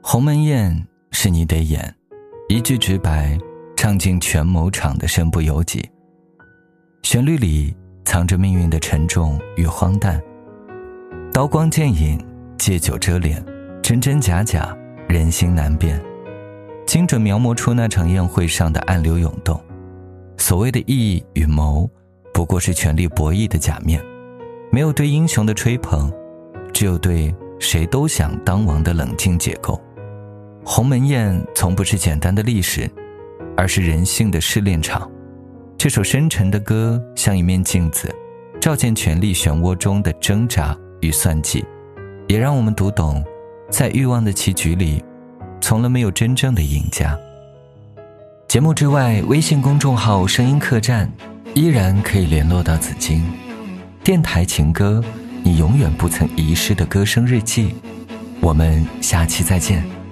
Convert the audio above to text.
鸿门宴是你得演，一句直白唱尽全某场的身不由己。旋律里藏着命运的沉重与荒诞，刀光剑影，借酒遮脸，真真假假，人心难辨，精准描摹出那场宴会上的暗流涌动。所谓的义与谋，不过是权力博弈的假面，没有对英雄的吹捧，只有对谁都想当王的冷静解构。鸿门宴从不是简单的历史，而是人性的试炼场。这首深沉的歌像一面镜子，照见权力漩涡中的挣扎与算计，也让我们读懂，在欲望的棋局里，从来没有真正的赢家。节目之外，微信公众号声音客栈依然可以联络到紫金。电台情歌，你永远不曾遗失的歌声日记。我们下期再见。